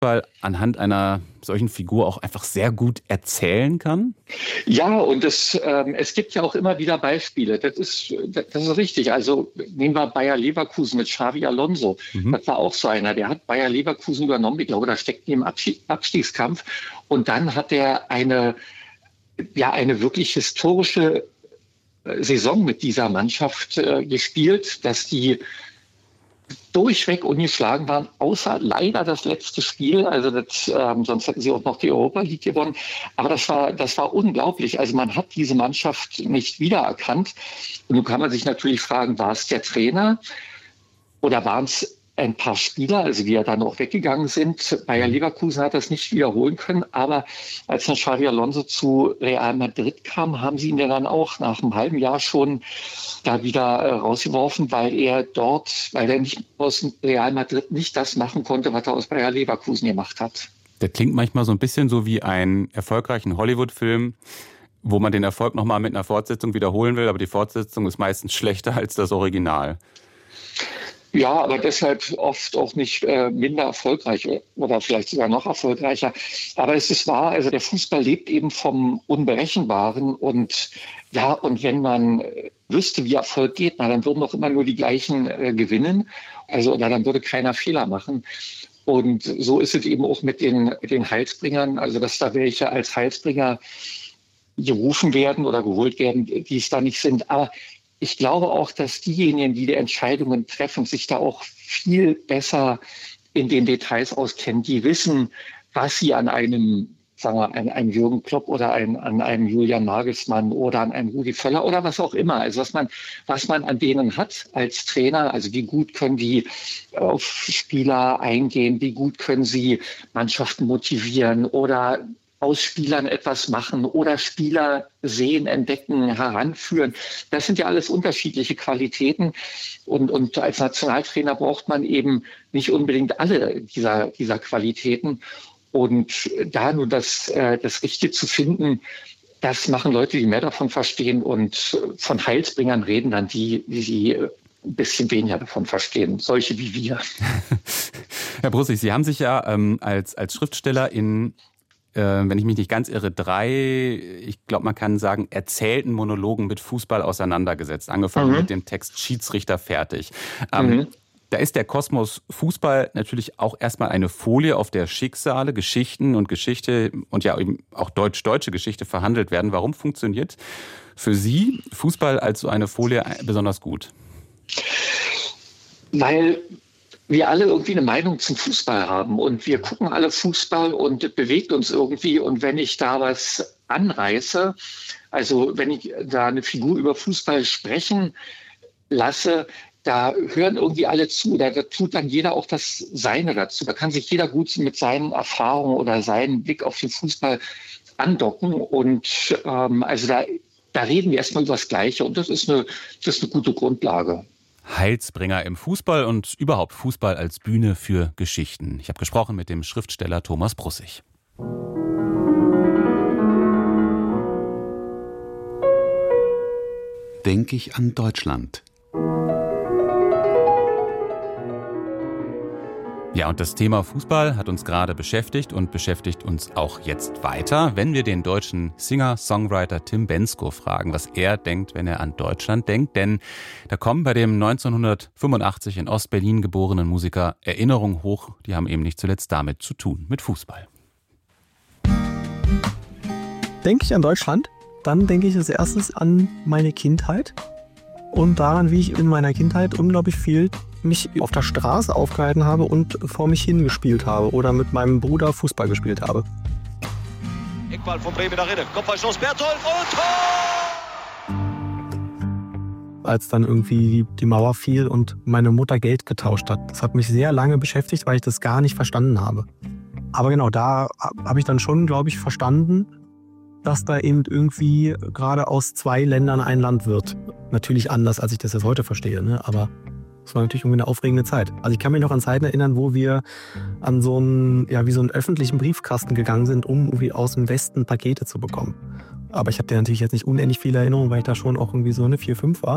Fußball anhand einer solchen Figur auch einfach sehr gut erzählen kann? Ja, und es gibt ja auch immer wieder Beispiele. Das ist richtig. Also nehmen wir Bayer Leverkusen mit Xabi Alonso. Mhm. Das war auch so einer. Der hat Bayer Leverkusen übernommen. Ich glaube, da steckt die im Abstiegskampf. Und dann hat er eine wirklich historische Saison mit dieser Mannschaft gespielt, dass die durchweg ungeschlagen waren, außer leider das letzte Spiel. Also sonst hätten sie auch noch die Europa League gewonnen. Aber das war unglaublich. Also man hat diese Mannschaft nicht wiedererkannt. Und nun kann man sich natürlich fragen, war es der Trainer oder waren es ein paar Spieler, also die ja dann auch weggegangen sind. Bayer Leverkusen hat das nicht wiederholen können, aber als dann Xabi Alonso zu Real Madrid kam, haben sie ihn ja dann auch nach einem halben Jahr schon da wieder rausgeworfen, weil er nicht aus Real Madrid nicht das machen konnte, was er aus Bayer Leverkusen gemacht hat. Der klingt manchmal so ein bisschen so wie einen erfolgreichen Hollywood-Film, wo man den Erfolg nochmal mit einer Fortsetzung wiederholen will, aber die Fortsetzung ist meistens schlechter als das Original. Ja, aber deshalb oft auch nicht minder erfolgreich oder vielleicht sogar noch erfolgreicher. Aber es ist wahr, also der Fußball lebt eben vom Unberechenbaren und wenn man wüsste, wie Erfolg geht, dann würden doch immer nur die gleichen gewinnen. Also dann würde keiner Fehler machen. Und so ist es eben auch mit den Heilsbringern, also dass da welche als Heilsbringer gerufen werden oder geholt werden, die es da nicht sind. Aber ich glaube auch, dass diejenigen, die Entscheidungen treffen, sich da auch viel besser in den Details auskennen. Die wissen, was sie an einem, sagen wir, an einem Jürgen Klopp oder an einem Julian Nagelsmann oder an einem Rudi Völler oder was auch immer. Also was man an denen hat als Trainer. Also wie gut können die auf Spieler eingehen? Wie gut können sie Mannschaften motivieren oder aus Spielern etwas machen oder Spieler sehen, entdecken, heranführen. Das sind ja alles unterschiedliche Qualitäten. Und als Nationaltrainer braucht man eben nicht unbedingt alle dieser Qualitäten. Und da nur das Richtige zu finden, das machen Leute, die mehr davon verstehen. Und von Heilsbringern reden dann die ein bisschen weniger davon verstehen. Solche wie wir. Herr Brussig, Sie haben sich ja als Schriftsteller wenn ich mich nicht ganz irre, 3, ich glaube, man kann sagen, erzählten Monologen mit Fußball auseinandergesetzt. Angefangen mit dem Text Schiedsrichter fertig. Da ist der Kosmos Fußball natürlich auch erstmal eine Folie, auf der Schicksale, Geschichten und Geschichte und ja eben auch deutsche Geschichte verhandelt werden. Warum funktioniert für Sie Fußball als so eine Folie besonders gut? Weil wir alle irgendwie eine Meinung zum Fußball haben und wir gucken alle Fußball und bewegt uns irgendwie. Und wenn ich da was anreiße, also wenn ich da eine Figur über Fußball sprechen lasse, da hören irgendwie alle zu. Da tut dann jeder auch das Seine dazu. Da kann sich jeder gut mit seinen Erfahrungen oder seinen Blick auf den Fußball andocken. Und also da reden wir erstmal über das Gleiche und das ist eine gute Grundlage. Heilsbringer im Fußball und überhaupt Fußball als Bühne für Geschichten. Ich habe gesprochen mit dem Schriftsteller Thomas Brussig. Denke ich an Deutschland. Ja, und das Thema Fußball hat uns gerade beschäftigt und beschäftigt uns auch jetzt weiter, wenn wir den deutschen Singer-Songwriter Tim Bendzko fragen, was er denkt, wenn er an Deutschland denkt. Denn da kommen bei dem 1985 in Ostberlin geborenen Musiker Erinnerungen hoch, die haben eben nicht zuletzt damit zu tun, mit Fußball. Denke ich an Deutschland, dann denke ich als erstes an meine Kindheit und daran, wie ich in meiner Kindheit unglaublich viel mich auf der Straße aufgehalten habe und vor mich hingespielt habe oder mit meinem Bruder Fußball gespielt habe. Eckball von Bremen nach innen, Kopfballschuss, Berthold und Tor! Als dann irgendwie die Mauer fiel und meine Mutter Geld getauscht hat. Das hat mich sehr lange beschäftigt, weil ich das gar nicht verstanden habe. Aber genau, da habe ich dann schon, glaube ich, verstanden, dass da eben irgendwie gerade aus 2 Ländern ein Land wird. Natürlich anders, als ich das jetzt heute verstehe, ne? Aber es war natürlich irgendwie eine aufregende Zeit. Also ich kann mich noch an Zeiten erinnern, wo wir an so einen öffentlichen Briefkasten gegangen sind, um irgendwie aus dem Westen Pakete zu bekommen. Aber ich habe da natürlich jetzt nicht unendlich viele Erinnerungen, weil ich da schon auch irgendwie so eine 4, 5 war.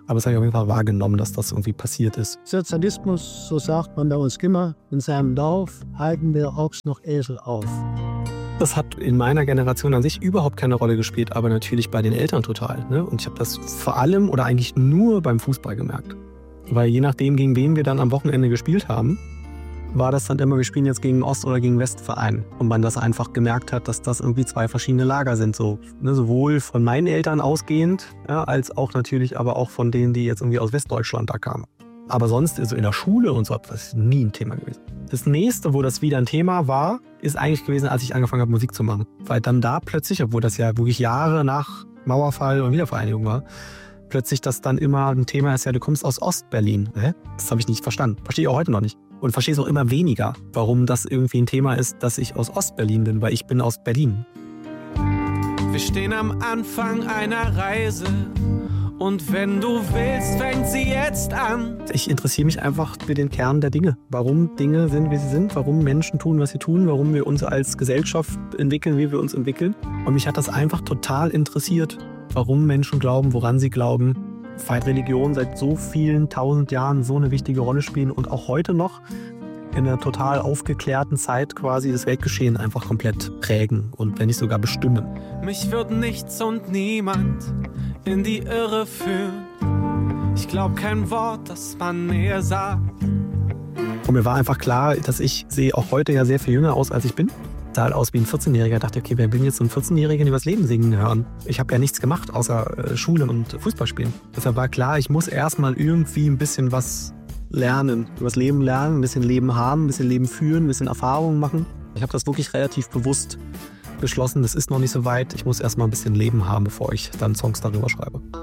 Aber es habe ich auf jeden Fall wahrgenommen, dass das irgendwie passiert ist. Sozialismus, so sagt man bei uns immer, in seinem Dorf halten wir auch noch Esel auf. Das hat in meiner Generation an sich überhaupt keine Rolle gespielt, aber natürlich bei den Eltern total. Ne? Und ich habe das vor allem oder eigentlich nur beim Fußball gemerkt. Weil je nachdem, gegen wen wir dann am Wochenende gespielt haben, war das dann immer, wir spielen jetzt gegen Ost- oder gegen Westverein. Und man das einfach gemerkt hat, dass das irgendwie zwei verschiedene Lager sind. So, ne? Sowohl von meinen Eltern ausgehend, ja, als auch natürlich aber auch von denen, die jetzt irgendwie aus Westdeutschland da kamen. Aber sonst, also in der Schule und so, das ist nie ein Thema gewesen. Das nächste, wo das wieder ein Thema war, ist eigentlich gewesen, als ich angefangen habe, Musik zu machen. Weil dann da plötzlich, obwohl das ja wirklich Jahre nach Mauerfall und Wiedervereinigung war, plötzlich das dann immer ein Thema ist, ja, du kommst aus Ostberlin. Das habe ich nicht verstanden. Verstehe ich auch heute noch nicht. Und verstehe es auch immer weniger, warum das irgendwie ein Thema ist, dass ich aus Ostberlin bin, weil ich bin aus Berlin. Wir stehen am Anfang einer Reise. Und wenn du willst, fängt sie jetzt an. Ich interessiere mich einfach für den Kern der Dinge. Warum Dinge sind, wie sie sind, warum Menschen tun, was sie tun, warum wir uns als Gesellschaft entwickeln, wie wir uns entwickeln. Und mich hat das einfach total interessiert, warum Menschen glauben, woran sie glauben. Weil Religion seit so vielen 1000 Jahren so eine wichtige Rolle spielen und auch heute noch in einer total aufgeklärten Zeit quasi das Weltgeschehen einfach komplett prägen und wenn nicht sogar bestimmen. Mich wird nichts und niemand in die Irre führen. Ich glaube kein Wort, das man mir sagt. Und mir war einfach klar, dass ich sehe auch heute ja sehr viel jünger aus, als ich bin. Ich sah halt aus wie ein 14-Jähriger. Ich dachte, okay, wer will jetzt so einen 14-Jährigen übers Leben singen hören? Ich habe ja nichts gemacht, außer Schule und Fußball spielen. Deshalb war klar, ich muss erstmal irgendwie ein bisschen was lernen, übers Leben lernen, ein bisschen Leben haben, ein bisschen Leben führen, ein bisschen Erfahrungen machen. Ich habe das wirklich relativ bewusst beschlossen, das ist noch nicht so weit. Ich muss erstmal ein bisschen Leben haben, bevor ich dann Songs darüber schreibe.